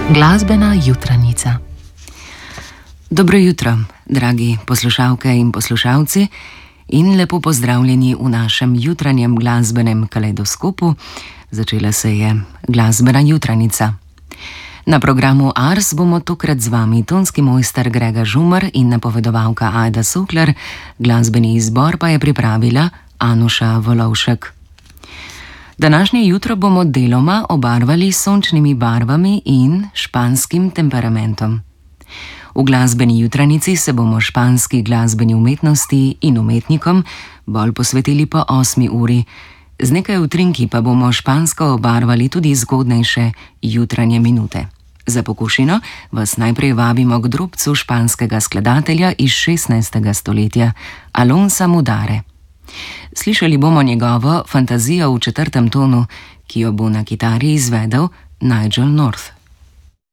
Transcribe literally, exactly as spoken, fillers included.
Glasbena jutranica. Dobro jutro, dragi poslušalke in poslušalci, in lepo pozdravljeni v našem jutranjem glasbenem kaleidoskopu. Začela se je glasbena jutranica. Na programu Ars bomo tokrat z vami tonski mojster Grega Žumar in napovedovalka Ajda Sokler, glasbeni izbor pa je pripravila Anuša Volovšek. Današnje jutro bomo deloma obarvali s sončnimi barvami in španskim temperamentom. V glasbeni jutranici se bomo španski glasbeni umetnosti in umetnikom bolj posvetili po osmi uri. Z nekaj utrinki pa bomo špansko obarvali tudi zgodnejše jutranje minute. Za pokušino vas najprej vabimo k drobcu španskega skladatelja iz šestnajstega stoletja, Alonsa Mudare. Slišali bomo njegovo fantazijo v četrtem tonu, ki jo bo na kitari izvedel Nigel North.